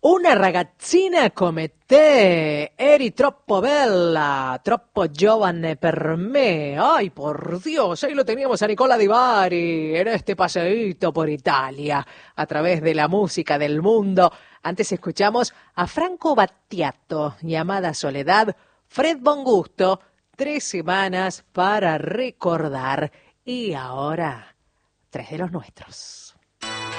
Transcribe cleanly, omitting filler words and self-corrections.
Una ragazzina come te, eri troppo bella, troppo giovane per me. Ay, por Dios, ahí lo teníamos a Nicola Di Bari en este paseíto por Italia, a través de la música del mundo. Antes escuchamos a Franco Battiato, llamada Soledad, Fred Bongusto, 3 semanas para recordar. Y ahora, tres de los nuestros.